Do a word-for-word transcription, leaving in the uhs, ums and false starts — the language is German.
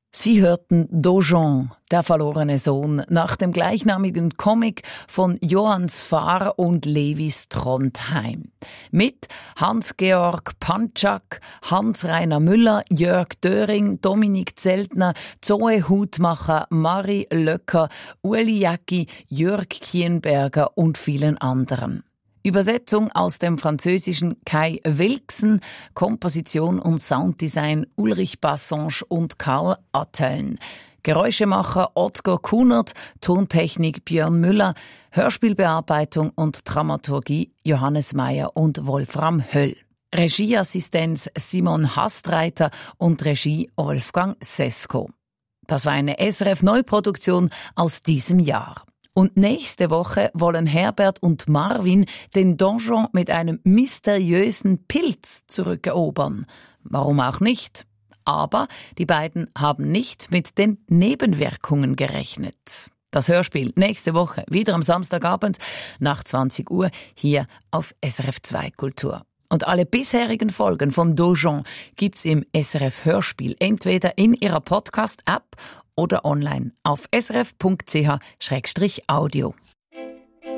Sie hörten Dojon, der verlorene Sohn, nach dem gleichnamigen Comic von Johann Sfar und Levis Trondheim. Mit Hans-Georg Pantschak, Hans-Rainer Müller, Jörg Döring, Dominik Zeltner, Zoe Hutmacher, Marie Löcker, Ueli Jacki, Jörg Kienberger und vielen anderen. Übersetzung aus dem Französischen Kai Wilksen, Komposition und Sounddesign Ulrich Bassange und Karl Atteln. Geräuschemacher Ottgar Kunert, Tontechnik Björn Müller, Hörspielbearbeitung und Dramaturgie Johannes Meyer und Wolfram Höll. Regieassistenz Simon Hastreiter und Regie Wolfgang Sesko. Das war eine S R F-Neuproduktion aus diesem Jahr. Und nächste Woche wollen Herbert und Marvin den Donjon mit einem mysteriösen Pilz zurückerobern. Warum auch nicht? Aber die beiden haben nicht mit den Nebenwirkungen gerechnet. Das Hörspiel nächste Woche wieder am Samstagabend nach zwanzig Uhr hier auf S R F zwei Kultur. Und alle bisherigen Folgen von Dojon gibt's im S R F Hörspiel, entweder in ihrer Podcast-App oder online auf s r f punkt c h slash audio.